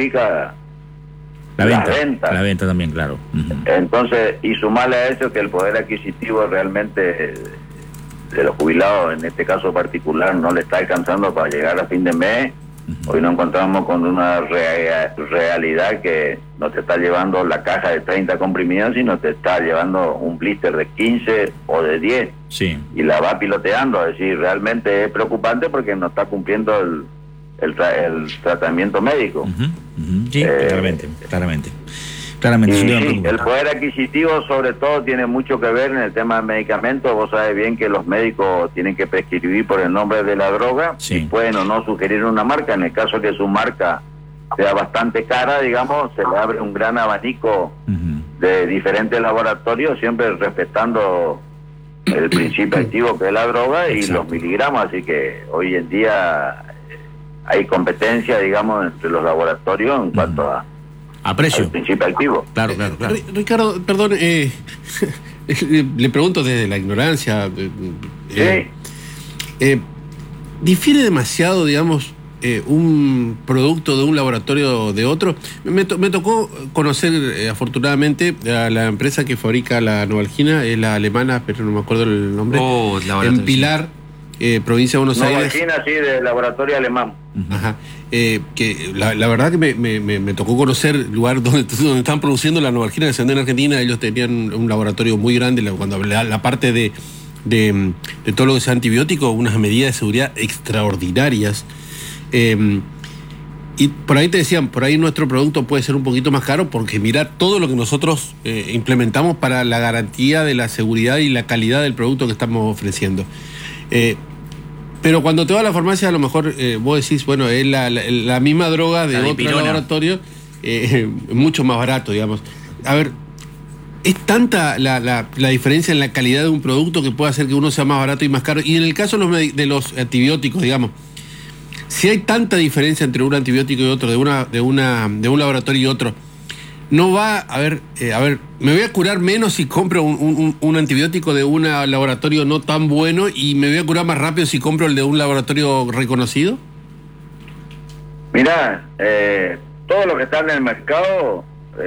La venta también, claro. Entonces, y sumarle a eso que el poder adquisitivo realmente de los jubilados, en este caso particular, no le está alcanzando para llegar a fin de mes. Hoy nos encontramos con una realidad que no te está llevando la caja de 30 comprimidas, sino te está llevando un blister de 15 o de 10. Sí. Y la va piloteando. Es decir, realmente es preocupante porque no está cumpliendo el tratamiento médico. Sí, claramente. Y sí, el poder adquisitivo sobre todo tiene mucho que ver en el tema de medicamentos. Vos sabés bien que los médicos tienen que prescribir por el nombre de la droga, y pueden o no sugerir una marca. En el caso que su marca sea bastante cara, digamos, se le abre un gran abanico de diferentes laboratorios, siempre respetando el principio activo que es la droga y los miligramos. Así que hoy en día hay competencia, digamos, entre los laboratorios en cuanto a precio. El principio activo. Claro. Ricardo, perdón, le pregunto desde la ignorancia. ¿Difiere demasiado, digamos, un producto de un laboratorio de otro? Me tocó conocer, afortunadamente, a la empresa que fabrica la Novalgina, es la alemana, pero no me acuerdo el nombre, en Pilar, provincia de Buenos Aires. Novalgina, sí, del laboratorio alemán. Ajá. Que la verdad que me tocó conocer el lugar donde están produciendo la Novalgina de Sendén, Argentina. Ellos tenían un laboratorio muy grande, cuando la parte de todo lo que sea antibiótico, unas medidas de seguridad extraordinarias. Y por ahí te decían, por ahí nuestro producto puede ser un poquito más caro, porque mira todo lo que nosotros implementamos para la garantía de la seguridad y la calidad del producto que estamos ofreciendo. Pero cuando te vas a la farmacia, a lo mejor vos decís, bueno, es la misma droga de otro laboratorio, mucho más barato, digamos. A ver, ¿es tanta la diferencia en la calidad de un producto que puede hacer que uno sea más barato y más caro? Y en el caso de los antibióticos, digamos, si hay tanta diferencia entre un antibiótico y otro, de un laboratorio y otro, no va a ver, me voy a curar menos si compro un antibiótico de un laboratorio no tan bueno, y me voy a curar más rápido si compro el de un laboratorio reconocido. Mirá, todo lo que está en el mercado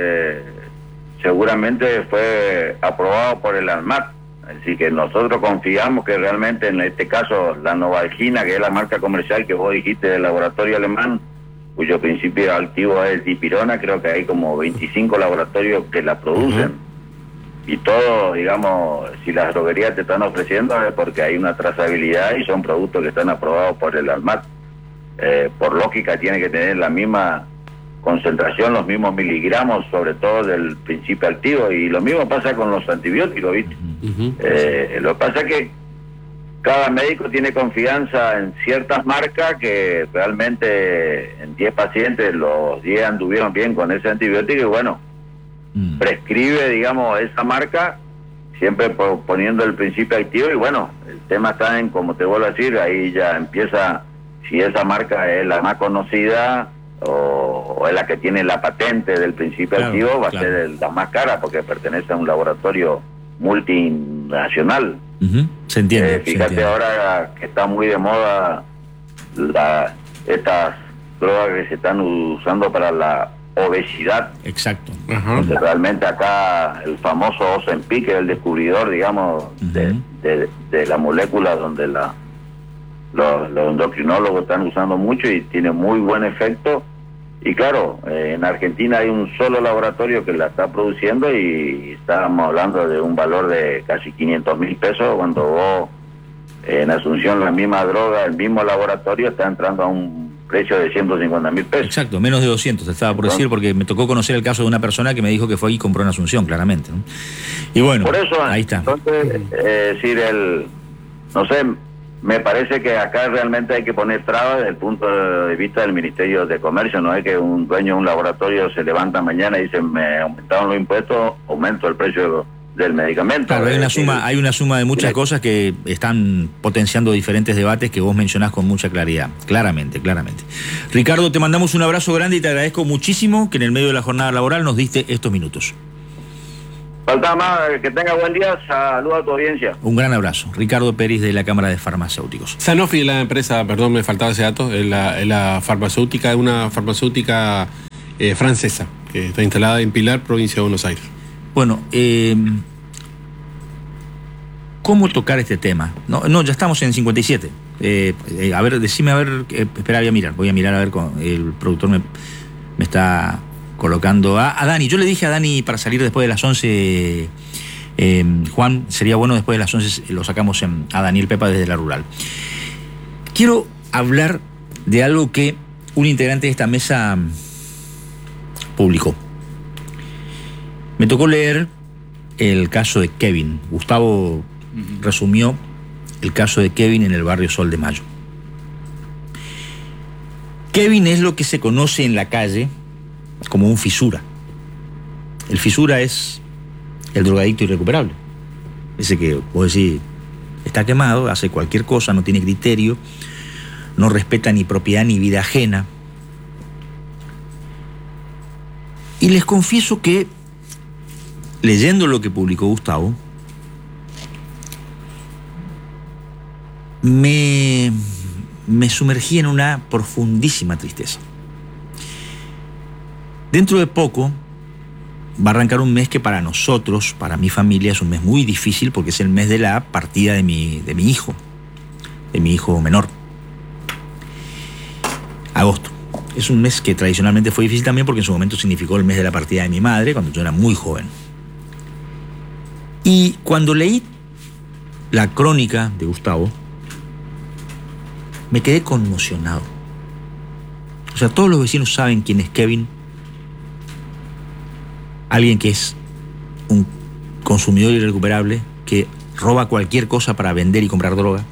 seguramente fue aprobado por el ANMAT, así que nosotros confiamos que realmente en este caso la Novalgina, que es la marca comercial que vos dijiste del laboratorio alemán, cuyo principio activo es dipirona, creo que hay como 25 laboratorios que la producen. Y todo, digamos, si las droguerías te están ofreciendo es porque hay una trazabilidad y son productos que están aprobados por el ANMAT. Por lógica tiene que tener la misma concentración, los mismos miligramos, sobre todo del principio activo, y lo mismo pasa con los antibióticos, ¿viste? Lo que pasa es que cada médico tiene confianza en ciertas marcas que realmente en 10 pacientes los 10 anduvieron bien con ese antibiótico, y bueno, prescribe, digamos, esa marca, siempre poniendo el principio activo. Y bueno, el tema está en, como te vuelvo a decir, ahí ya empieza, si esa marca es la más conocida o es la que tiene la patente del principio activo, va a ser la más cara porque pertenece a un laboratorio multinacional. Se entiende. Fíjate ahora que está muy de moda estas drogas que se están usando para la obesidad. Exacto. Entonces, realmente acá el famoso Ozempic, que es el descubridor, digamos, de la molécula donde los endocrinólogos están usando mucho y tiene muy buen efecto. Y claro, en Argentina hay un solo laboratorio que la está produciendo y estábamos hablando de un valor de casi 500.000 pesos, cuando vos en Asunción la misma droga, el mismo laboratorio está entrando a un precio de 150.000 pesos. Exacto, menos de 200, estaba por decir, porque me tocó conocer el caso de una persona que me dijo que fue y compró en Asunción, claramente, ¿no? Y bueno, por eso, ahí está. Entonces, decir, no sé, me parece que acá realmente hay que poner trabas desde el punto de vista del Ministerio de Comercio. No es que un dueño de un laboratorio se levanta mañana y dice, me aumentaron los impuestos, aumento el precio del medicamento. Claro, hay una suma de muchas cosas que están potenciando diferentes debates que vos mencionás con mucha claridad, claramente. Ricardo, te mandamos un abrazo grande y te agradezco muchísimo que en el medio de la jornada laboral nos diste estos minutos. Falta más, que tenga buen día, saludos a tu audiencia. Un gran abrazo. Ricardo Pérez, de la Cámara de Farmacéuticos. Sanofi, la empresa, perdón, me faltaba ese dato, es la farmacéutica, es una farmacéutica francesa, que está instalada en Pilar, provincia de Buenos Aires. Bueno, ¿cómo tocar este tema? No, ya estamos en 57. A ver, decime, a ver, espera, voy a mirar a ver, el productor me está colocando a Dani. Yo le dije a Dani para salir después de las 11, Juan, sería bueno después de las 11 lo sacamos a Daniel Pepa desde la rural. Quiero hablar de algo que un integrante de esta mesa publicó. Me tocó leer el caso de Kevin. Gustavo resumió el caso de Kevin en el barrio Sol de Mayo. Kevin es lo que se conoce en la calle como un fisura. El fisura es el drogadicto irrecuperable. Ese que vos decís, está quemado, hace cualquier cosa, no tiene criterio, no respeta ni propiedad ni vida ajena. Y les confieso que, leyendo lo que publicó Gustavo, me sumergí en una profundísima tristeza. Dentro de poco va a arrancar un mes que para nosotros, para mi familia, es un mes muy difícil porque es el mes de la partida de mi hijo menor. Agosto. Es un mes que tradicionalmente fue difícil también porque en su momento significó el mes de la partida de mi madre cuando yo era muy joven. Y cuando leí la crónica de Gustavo, me quedé conmocionado. O sea, todos los vecinos saben quién es Kevin. Alguien que es un consumidor irrecuperable, que roba cualquier cosa para vender y comprar droga.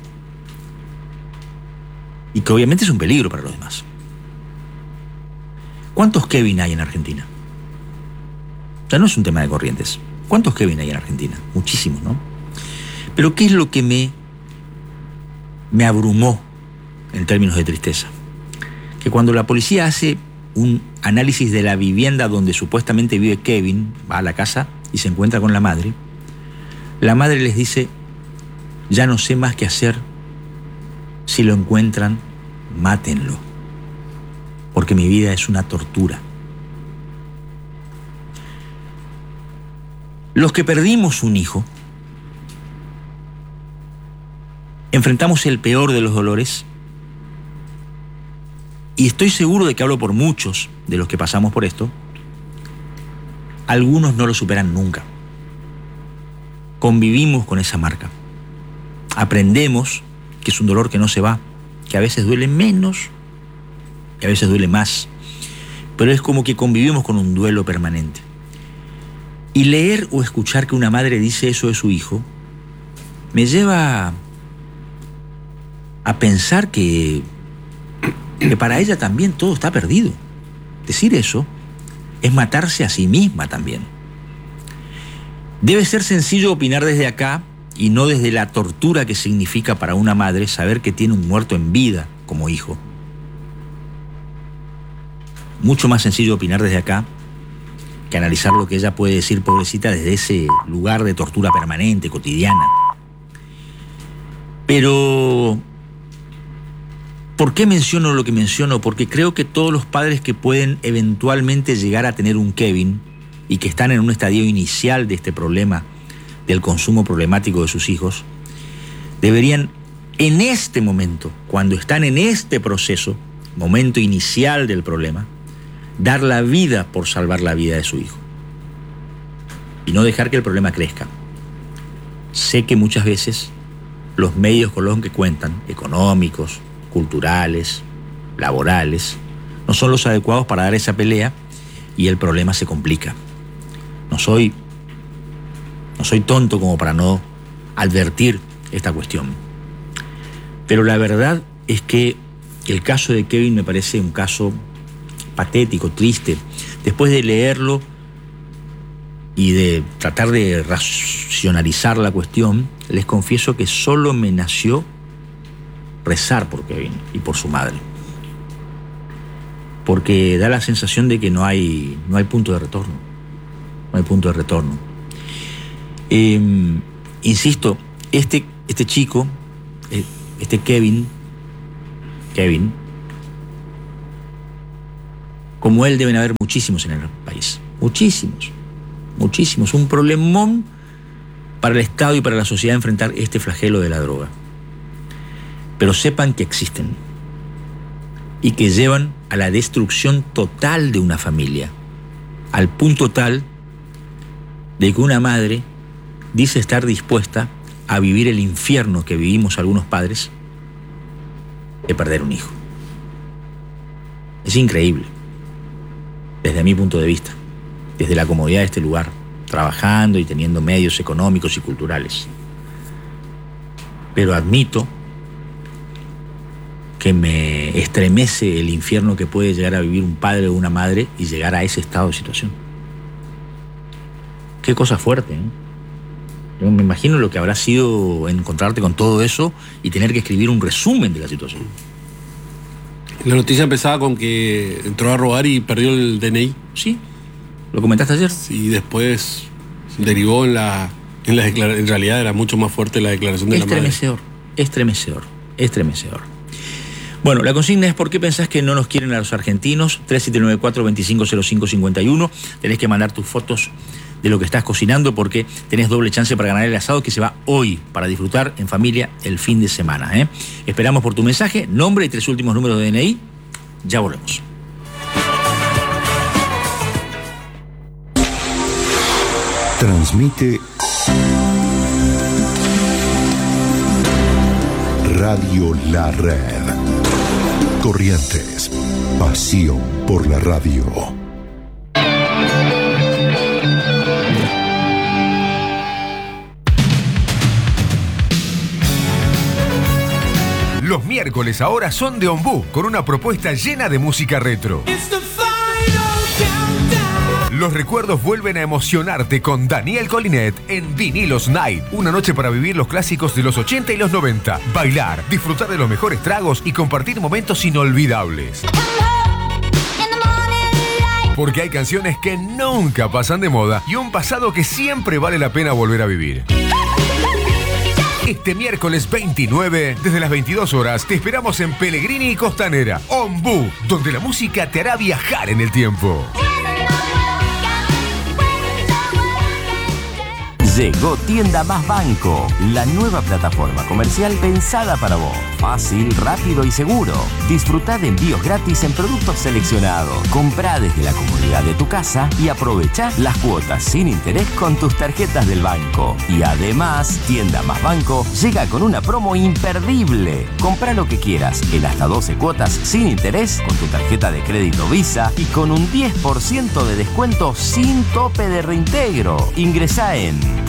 Y que obviamente es un peligro para los demás. ¿Cuántos Kevin hay en Argentina? O sea, no es un tema de Corrientes. ¿Cuántos Kevin hay en Argentina? Muchísimos, ¿no? Pero ¿qué es lo que me abrumó en términos de tristeza? Que cuando la policía hace un análisis de la vivienda donde supuestamente vive Kevin, va a la casa y se encuentra con la madre les dice: ya no sé más qué hacer, si lo encuentran, mátenlo, porque mi vida es una tortura. Los que perdimos un hijo enfrentamos el peor de los dolores, y estoy seguro de que hablo por muchos de los que pasamos por esto. Algunos no lo superan nunca. Convivimos con esa marca. Aprendemos que es un dolor que no se va, que a veces duele menos y a veces duele más, pero es como que convivimos con un duelo permanente. Y leer o escuchar que una madre dice eso de su hijo me lleva a pensar que para ella también todo está perdido. Decir eso es matarse a sí misma también. Debe ser sencillo opinar desde acá y no desde la tortura que significa para una madre saber que tiene un muerto en vida como hijo. Mucho más sencillo opinar desde acá que analizar lo que ella puede decir, pobrecita, desde ese lugar de tortura permanente, cotidiana. Pero ¿por qué menciono lo que menciono? Porque creo que todos los padres que pueden eventualmente llegar a tener un Kevin y que están en un estadio inicial de este problema del consumo problemático de sus hijos, deberían en este momento, cuando están en este proceso, momento inicial del problema, dar la vida por salvar la vida de su hijo y no dejar que el problema crezca. Sé que muchas veces los medios con los que cuentan, económicos, culturales, laborales, no son los adecuados para dar esa pelea y el problema se complica. No soy tonto como para no advertir esta cuestión. Pero la verdad es que el caso de Kevin me parece un caso patético, triste. Después de leerlo y de tratar de racionalizar la cuestión, les confieso que solo me nació rezar por Kevin y por su madre. Porque da la sensación de que no hay punto de retorno. No hay punto de retorno. Insisto, este chico, Kevin, Como él deben haber muchísimos en el país. Muchísimos. Un problemón para el Estado y para la sociedad enfrentar este flagelo de la droga. Pero sepan que existen y que llevan a la destrucción total de una familia, al punto tal de que una madre dice estar dispuesta a vivir el infierno que vivimos algunos padres de perder un hijo. Es increíble, desde mi punto de vista, desde la comodidad de este lugar, trabajando y teniendo medios económicos y culturales. Pero admito que me estremece el infierno que puede llegar a vivir un padre o una madre y llegar a ese estado de situación. Qué cosa fuerte, ¿eh? Yo me imagino lo que habrá sido encontrarte con todo eso y tener que escribir un resumen de la situación. La noticia empezaba con que entró a robar y perdió el DNI. Sí, ¿lo comentaste ayer? Y después derivó en en realidad era mucho más fuerte la declaración de la madre. Estremecedor. Bueno, la consigna es: ¿por qué pensás que no nos quieren a los argentinos? 3794-250551. Tenés que mandar tus fotos de lo que estás cocinando, porque tenés doble chance para ganar el asado que se va hoy para disfrutar en familia el fin de semana, ¿eh? Esperamos por tu mensaje, nombre y 3 últimos números de DNI. Ya volvemos. Transmite Radio La Red. Corrientes, pasión por la radio. Los miércoles ahora son de Ombú, con una propuesta llena de música retro. Los recuerdos vuelven a emocionarte con Daniel Colinet en Vinilos Night. Una noche para vivir los clásicos de los 80 y los 90. Bailar, disfrutar de los mejores tragos y compartir momentos inolvidables. Porque hay canciones que nunca pasan de moda y un pasado que siempre vale la pena volver a vivir. Este miércoles 29, desde las 22 horas, te esperamos en Pellegrini y Costanera, Ombú, donde la música te hará viajar en el tiempo. Llegó Tienda Más Banco, la nueva plataforma comercial pensada para vos. Fácil, rápido y seguro. Disfrutá de envíos gratis en productos seleccionados. Comprá desde la comodidad de tu casa y aprovechá las cuotas sin interés con tus tarjetas del banco. Y además, Tienda Más Banco llega con una promo imperdible. Comprá lo que quieras en hasta 12 cuotas sin interés con tu tarjeta de crédito Visa y con un 10% de descuento sin tope de reintegro. Ingresá en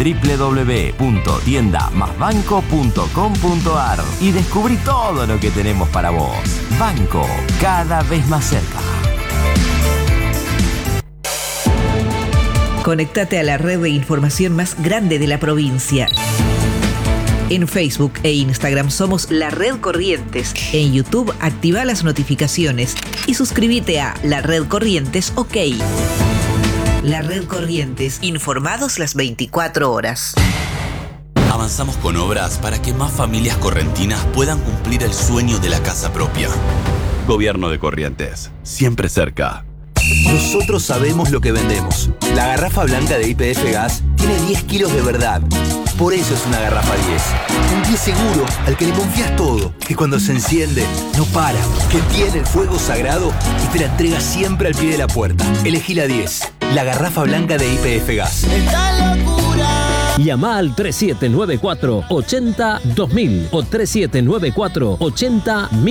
www.tiendamasbanco.com.ar y descubrí todo lo que tenemos para vos. Banco, cada vez más cerca. Conéctate a la red de información más grande de la provincia. En Facebook e Instagram somos La Red Corrientes. En YouTube activa las notificaciones y suscríbete a La Red Corrientes OK. La Red Corrientes, informados las 24 horas. Avanzamos con obras para que más familias correntinas puedan cumplir el sueño de la casa propia. Gobierno de Corrientes, siempre cerca. Nosotros sabemos lo que vendemos. La garrafa blanca de YPF Gas tiene 10 kilos de verdad. Por eso es una garrafa 10. Un 10 seguro al que le confías todo. Que cuando se enciende, no para. Que tiene el fuego sagrado y te la entrega siempre al pie de la puerta. Elegí la 10. La garrafa blanca de YPF Gas. ¡Esta locura! Llama al 3794-80-2000 o 3794-80-1000.